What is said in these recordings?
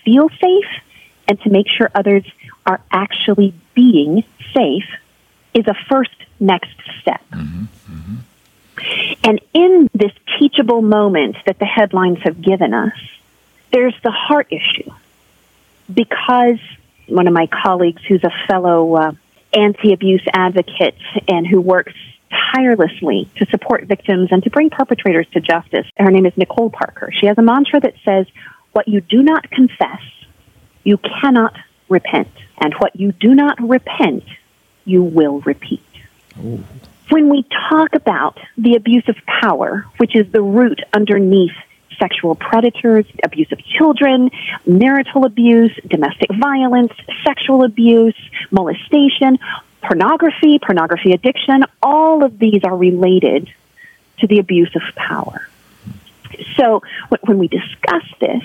feel safe and to make sure others are actually being safe is a first next step. Mm-hmm. Mm-hmm. And in this teachable moment that the headlines have given us, there's the heart issue. Because one of my colleagues who's a fellow anti-abuse advocate and who works tirelessly to support victims and to bring perpetrators to justice, her name is Nicole Parker. She has a mantra that says, what you do not confess, you cannot repent. And what you do not repent, you will repeat. Ooh. When we talk about the abuse of power, which is the root underneath sexual predators, abuse of children, marital abuse, domestic violence, sexual abuse, molestation, pornography addiction, all of these are related to the abuse of power. So when we discuss this,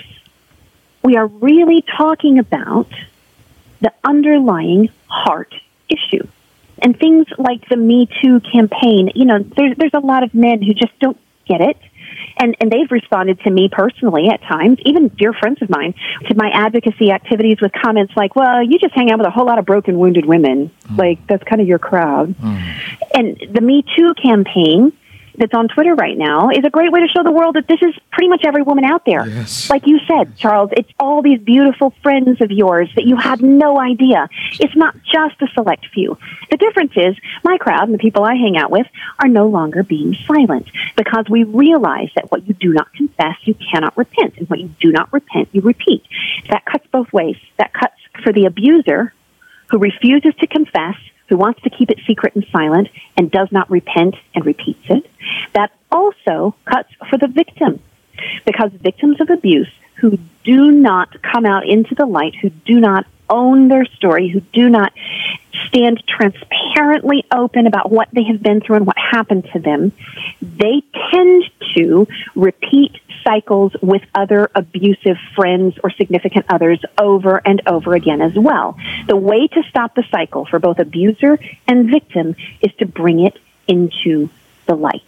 we are really talking about the underlying heart issue. And things like the Me Too campaign, there's a lot of men who just don't get it. And they've responded to me personally at times, even dear friends of mine, to my advocacy activities with comments like, well, you just hang out with a whole lot of broken, wounded women. Like, that's kind of your crowd. And the Me Too campaign that's on Twitter right now is a great way to show the world that this is pretty much every woman out there. Yes. Like you said, Charles, it's all these beautiful friends of yours that you had no idea. It's not just a select few. The difference is my crowd and the people I hang out with are no longer being silent because we realize that what you do not confess, you cannot repent. And what you do not repent, you repeat. That cuts both ways. That cuts for the abuser who refuses to confess, who wants to keep it secret and silent and does not repent and repeats it. That also cuts for the victim, because victims of abuse who do not come out into the light, who do not own their story, who do not stand transparently open about what they have been through and what happened to them, they tend to repeat cycles with other abusive friends or significant others over and over again as well. The way to stop the cycle for both abuser and victim is to bring it into the light.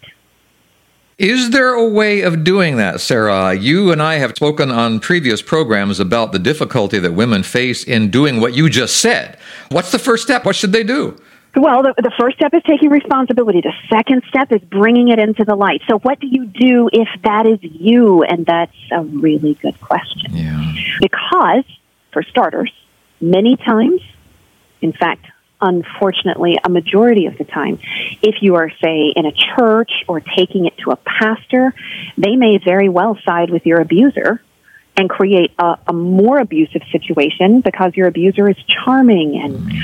Is there a way of doing that, Sarah? You and I have spoken on previous programs about the difficulty that women face in doing what you just said. What's the first step? What should they do? Well, the first step is taking responsibility. The second step is bringing it into the light. So what do you do if that is you? And that's a really good question. Yeah. Because, for starters, many times, in fact, unfortunately, a majority of the time, if you are, say, in a church or taking it to a pastor, they may very well side with your abuser and create a more abusive situation because your abuser is charming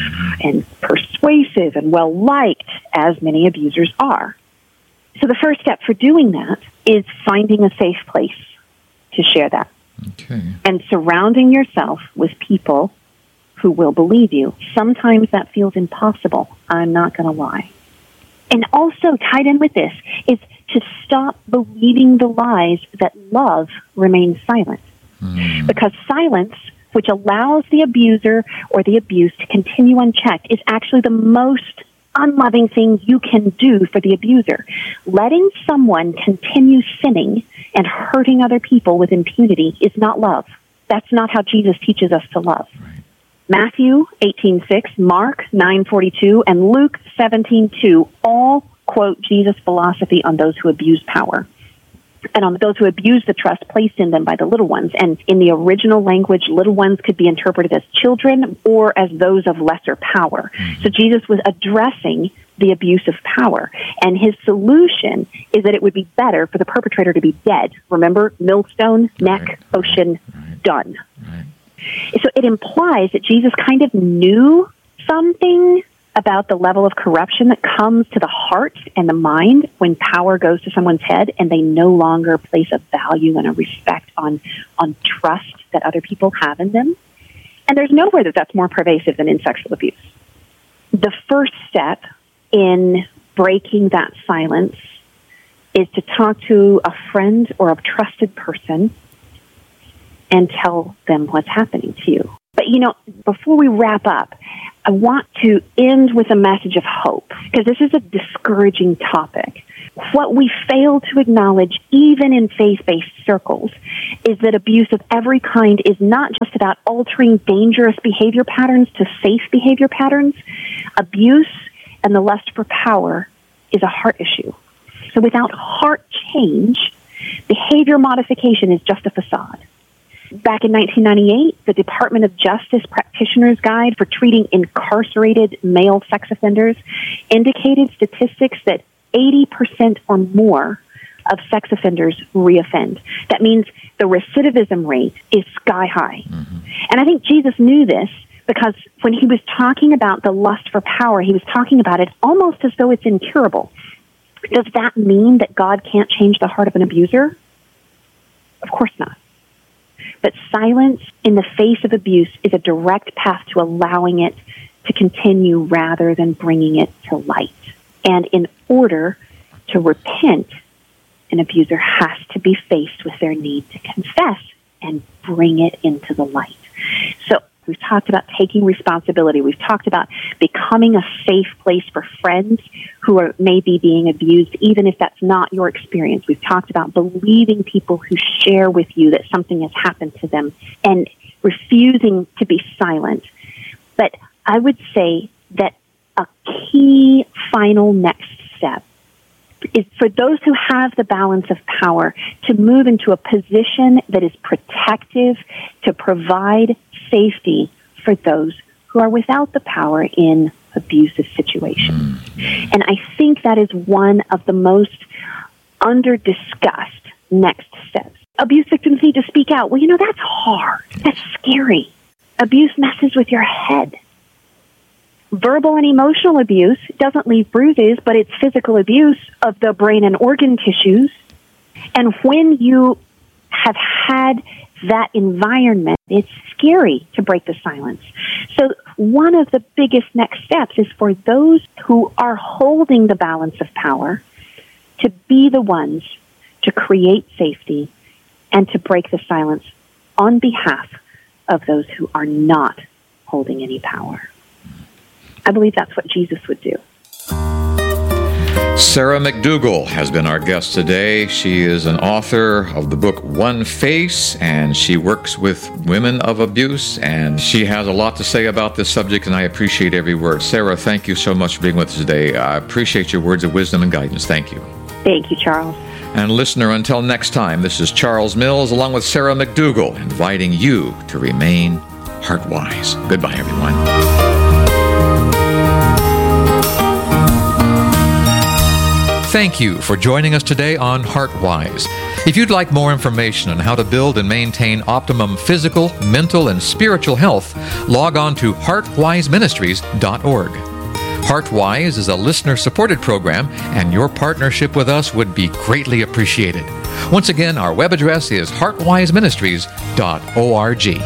and persuasive and well-liked, as many abusers are. So the first step for doing that is finding a safe place to share that. Okay. And surrounding yourself with people who will believe you. Sometimes that feels impossible. I'm not going to lie. And also tied in with this is to stop believing the lies that love remains silent. Because silence, which allows the abuser or the abused to continue unchecked, is actually the most unloving thing you can do for the abuser. Letting someone continue sinning and hurting other people with impunity is not love. That's not how Jesus teaches us to love. Right. Matthew 18:6, Mark 9:42, and Luke 17:2 all quote Jesus' philosophy on those who abuse power and on those who abuse the trust placed in them by the little ones. And in the original language, little ones could be interpreted as children or as those of lesser power. So Jesus was addressing the abuse of power. And his solution is that it would be better for the perpetrator to be dead. Remember, millstone, neck, ocean, done. Right. So it implies that Jesus kind of knew something about the level of corruption that comes to the heart and the mind when power goes to someone's head and they no longer place a value and a respect on trust that other people have in them. And there's nowhere that that's more pervasive than in sexual abuse. The first step in breaking that silence is to talk to a friend or a trusted person and tell them what's happening to you. But, before we wrap up, I want to end with a message of hope, because this is a discouraging topic. What we fail to acknowledge, even in faith-based circles, is that abuse of every kind is not just about altering dangerous behavior patterns to safe behavior patterns. Abuse and the lust for power is a heart issue. So without heart change, behavior modification is just a facade. Back in 1998, the Department of Justice Practitioner's Guide for Treating Incarcerated Male Sex Offenders indicated statistics that 80% or more of sex offenders reoffend. That means the recidivism rate is sky high. Mm-hmm. And I think Jesus knew this, because when he was talking about the lust for power, he was talking about it almost as though it's incurable. Does that mean that God can't change the heart of an abuser? Of course not. But silence in the face of abuse is a direct path to allowing it to continue rather than bringing it to light. And in order to repent, an abuser has to be faced with their need to confess and bring it into the light. So we've talked about taking responsibility. We've talked about becoming a safe place for friends who are maybe being abused, even if that's not your experience. We've talked about believing people who share with you that something has happened to them and refusing to be silent. But I would say that a key final next step is for those who have the balance of power to move into a position that is protective, to provide safety for those who are without the power in abusive situations. And I think that is one of the most under-discussed next steps. Abuse victims need to speak out. Well, that's hard. That's scary. Abuse messes with your head. Verbal and emotional abuse doesn't leave bruises, but it's physical abuse of the brain and organ tissues. And when you have had that environment, it's scary to break the silence. So one of the biggest next steps is for those who are holding the balance of power to be the ones to create safety and to break the silence on behalf of those who are not holding any power. I believe that's what Jesus would do. Sarah McDougall has been our guest today. She is an author of the book One Face, and she works with women of abuse, and she has a lot to say about this subject, and I appreciate every word. Sarah, thank you so much for being with us today. I appreciate your words of wisdom and guidance. Thank you. Thank you, Charles. And listener, until next time, this is Charles Mills along with Sarah McDougall, inviting you to remain heart-wise. Goodbye, everyone. Thank you for joining us today on HeartWise. If you'd like more information on how to build and maintain optimum physical, mental, and spiritual health, log on to heartwiseministries.org. HeartWise is a listener-supported program, and your partnership with us would be greatly appreciated. Once again, our web address is heartwiseministries.org.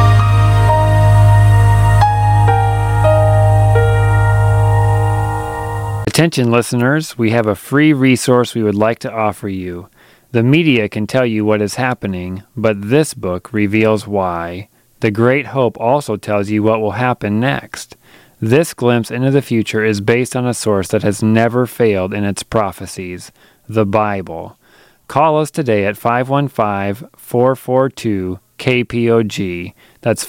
Attention listeners, we have a free resource we would like to offer you. The media can tell you what is happening, but this book reveals why. The Great Hope also tells you what will happen next. This glimpse into the future is based on a source that has never failed in its prophecies, the Bible. Call us today at 515-442-KPOG. That's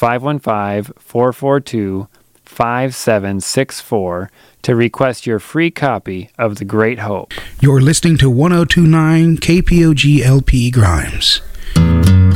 515-442-5764 to request your free copy of The Great Hope. You're listening to 1029 KPOG LP Grimes.